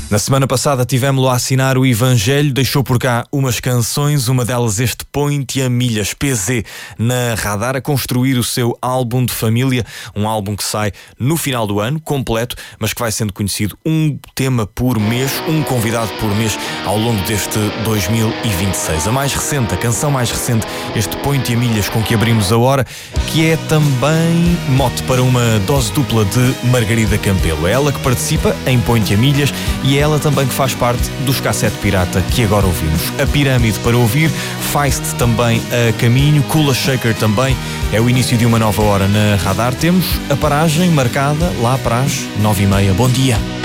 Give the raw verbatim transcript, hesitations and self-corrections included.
Na semana passada tivemos-lo a assinar o Evangelho, deixou por cá umas canções, uma delas este Põe-te a Milhas, P Z, na Radar, a construir o seu álbum de família, um álbum que sai no final do ano, completo, mas que vai sendo conhecido um tema por mês, um convidado por mês ao longo deste dois mil e vinte e seis. A mais recente, a canção mais recente, este Põe-te a Milhas com que abrimos a hora, que é também mote para uma dose dupla de Margarida Campelo. É ela que participa em Põe-te a Milhas e é ela também que faz parte dos Cassete Pirata que agora ouvimos. A Pirâmide para ouvir, Feist também a caminho, Kula Shaker também. É o início de uma nova hora na Radar. Temos a paragem marcada lá para as nove e meia. Bom dia.